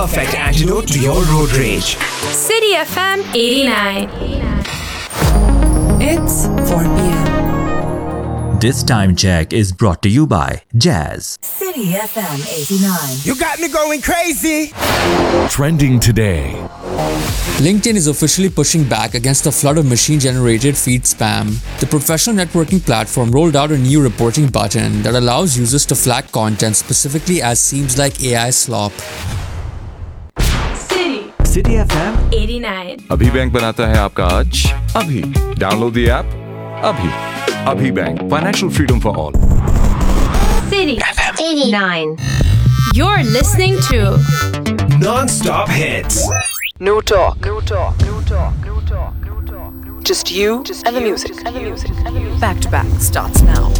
perfect antidote to your road rage. City FM 89. It's 4 p.m. This time check is brought to you by Jazz. City FM 89. You got me going crazy. Trending today. LinkedIn is officially pushing back against the flood of machine-generated feed spam. The professional networking platform rolled out a new reporting button that allows users to flag content specifically as seems like AI slop. City FM 89. अभी bank बनाता है आपका आज अभी download the app अभी bank financial freedom for all City FM 89. You're listening to Non-stop hits. No talk. Just you and the music. Back to back starts now.